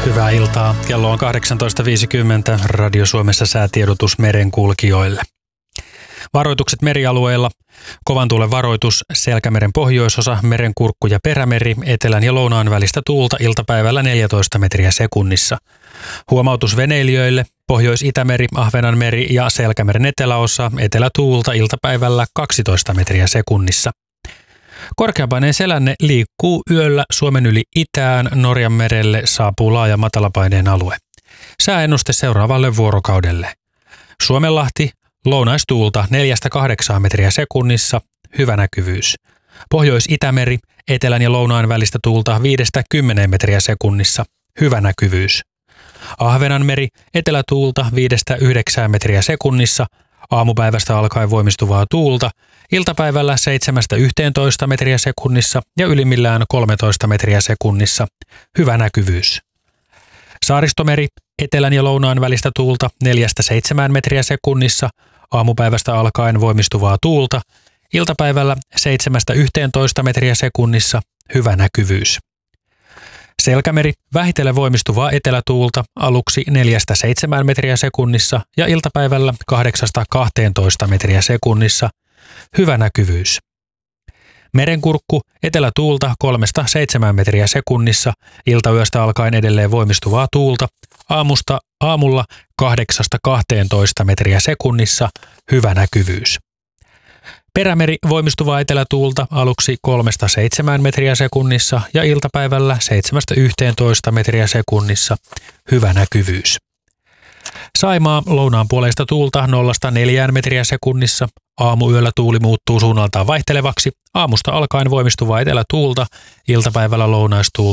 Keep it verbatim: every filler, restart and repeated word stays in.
Hyvää iltaa. Kello on kahdeksantoista viisikymmentä. Radio Suomessa säätiedotus merenkulkijoille. Varoitukset merialueilla. Kovan tuulen varoitus, Selkämeren pohjoisosa, Merenkurkku ja Perämeri, etelän ja lounaan välistä tuulta iltapäivällä neljätoista metriä sekunnissa. Huomautus veneilijöille, Pohjois-Itämeri, Ahvenanmeri ja Selkämeren eteläosa, etelätuulta iltapäivällä kaksitoista metriä sekunnissa. Korkeapaineen selänne liikkuu yöllä Suomen yli itään, Norjanmerelle saapuu laaja matalapaineen alue. Sääennuste seuraavalle vuorokaudelle. Suomenlahti, lounaistuulta neljästä kahdeksaan metriä sekunnissa, hyvä näkyvyys. Pohjois-Itämeri, etelän ja lounaan välistä tuulta viidestä kymmeneen metriä sekunnissa, hyvä näkyvyys. Ahvenanmeri, etelätuulta viidestä yhdeksään metriä sekunnissa, aamupäivästä alkaen voimistuvaa tuulta, iltapäivällä seitsemästä yhteentoista metriä sekunnissa ja ylimmillään kolmetoista metriä sekunnissa, hyvä näkyvyys. Saaristomeri, etelän ja lounaan välistä tuulta neljästä seitsemään metriä sekunnissa, aamupäivästä alkaen voimistuvaa tuulta, iltapäivällä seitsemästä yhteentoista metriä sekunnissa, hyvä näkyvyys. Selkämeri, vähitellen voimistuvaa etelätuulta, aluksi neljästä seitsemään metriä sekunnissa ja iltapäivällä kahdeksasta kahteentoista metriä sekunnissa, hyvä näkyvyys. Merenkurkku, etelätuulta kolmesta seitsemään metriä sekunnissa, iltayöstä alkaen edelleen voimistuvaa tuulta, aamusta aamulla kahdeksasta kahteentoista metriä sekunnissa, hyvä näkyvyys. Perämeri, voimistuvaa etelätuulta, aluksi kolmesta seitsemään metriä sekunnissa ja iltapäivällä seitsemästä yhteentoista metriä sekunnissa, hyvä näkyvyys. Saimaa, lounaan puoleista tuulta nollasta neljään metriä sekunnissa, aamuyöllä tuuli muuttuu suunnaltaan vaihtelevaksi, aamusta alkaen voimistuvaa etelätuulta, iltapäivällä lounaistuulta